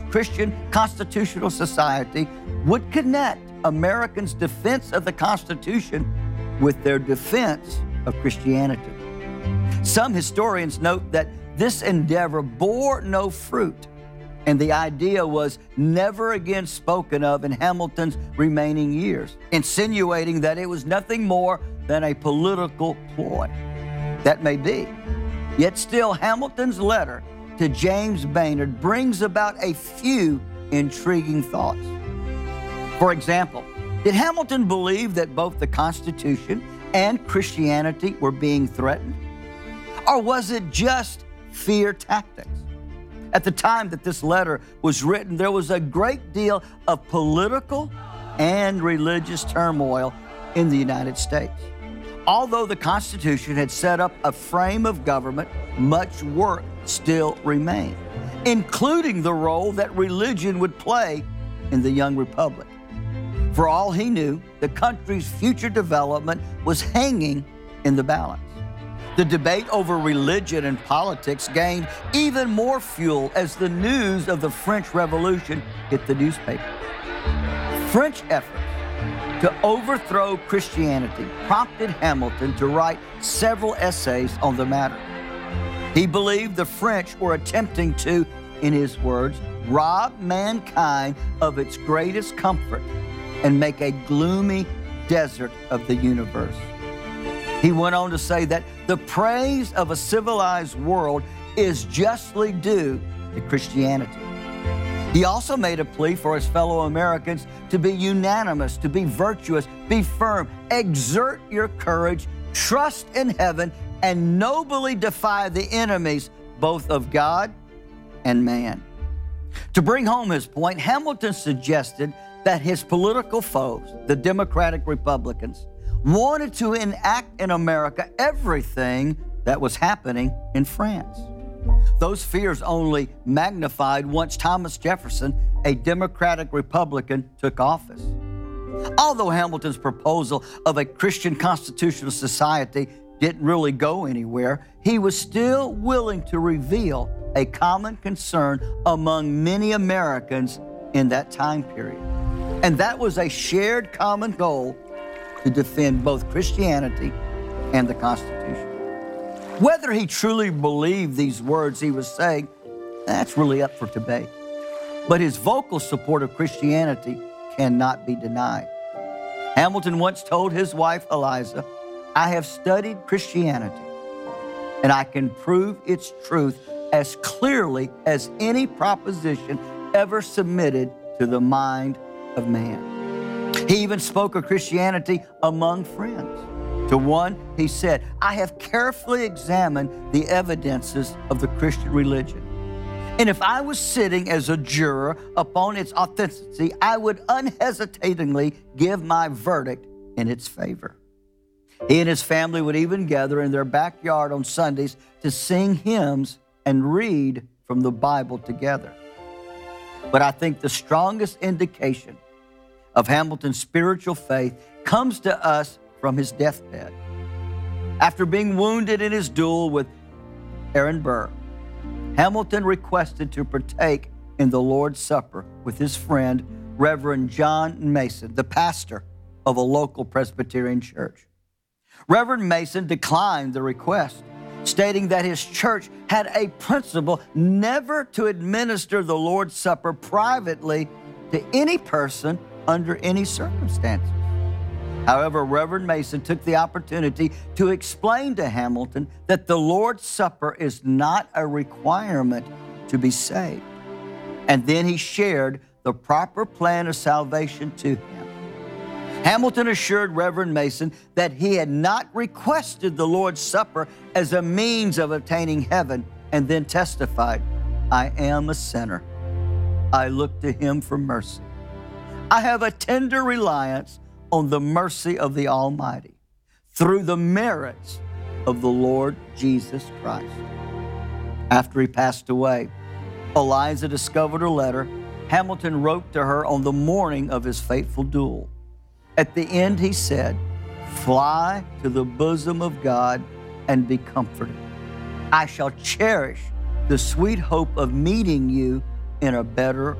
Christian Constitutional Society would connect Americans' defense of the Constitution with their defense of Christianity. Some historians note that this endeavor bore no fruit, and the idea was never again spoken of in Hamilton's remaining years, insinuating that it was nothing more than a political ploy. That may be. Yet still, Hamilton's letter to James Baynard brings about a few intriguing thoughts. For example, did Hamilton believe that both the Constitution and Christianity were being threatened? Or was it just fear tactics? At the time that this letter was written, there was a great deal of political and religious turmoil in the United States. Although the Constitution had set up a frame of government, much work still remained, including the role that religion would play in the young republic. For all he knew, the country's future development was hanging in the balance. The debate over religion and politics gained even more fuel as the news of the French Revolution hit the newspaper. French efforts to overthrow Christianity prompted Hamilton to write several essays on the matter. He believed the French were attempting to, in his words, rob mankind of its greatest comfort and make a gloomy desert of the universe. He went on to say that the praise of a civilized world is justly due to Christianity. He also made a plea for his fellow Americans to be unanimous, to be virtuous, be firm, exert your courage, trust in heaven, and nobly defy the enemies both of God and man. To bring home his point, Hamilton suggested that his political foes, the Democratic Republicans, wanted to enact in America everything that was happening in France. Those fears only magnified once Thomas Jefferson, a Democratic Republican, took office. Although Hamilton's proposal of a Christian Constitutional Society didn't really go anywhere, he was still willing to reveal a common concern among many Americans in that time period. And that was a shared common goal to defend both Christianity and the Constitution. Whether he truly believed these words he was saying, that's really up for debate. But his vocal support of Christianity cannot be denied. Hamilton once told his wife, Eliza, "I have studied Christianity, and I can prove its truth as clearly as any proposition ever submitted to the mind of man." He even spoke of Christianity among friends. To one, he said, "I have carefully examined the evidences of the Christian religion. And if I was sitting as a juror upon its authenticity, I would unhesitatingly give my verdict in its favor." He and his family would even gather in their backyard on Sundays to sing hymns and read from the Bible together. But I think the strongest indication of Hamilton's spiritual faith comes to us from his deathbed. After being wounded in his duel with Aaron Burr, Hamilton requested to partake in the Lord's Supper with his friend, Reverend John Mason, the pastor of a local Presbyterian church. Reverend Mason declined the request, stating that his church had a principle never to administer the Lord's Supper privately to any person under any circumstances. However, Reverend Mason took the opportunity to explain to Hamilton that the Lord's Supper is not a requirement to be saved. And then he shared the proper plan of salvation to him. Hamilton assured Reverend Mason that he had not requested the Lord's Supper as a means of obtaining heaven, and then testified, "I am a sinner. I look to him for mercy. I have a tender reliance on the mercy of the Almighty through the merits of the Lord Jesus Christ." After he passed away, Eliza discovered a letter Hamilton wrote to her on the morning of his fateful duel. At the end, he said, "Fly to the bosom of God and be comforted. I shall cherish the sweet hope of meeting you in a better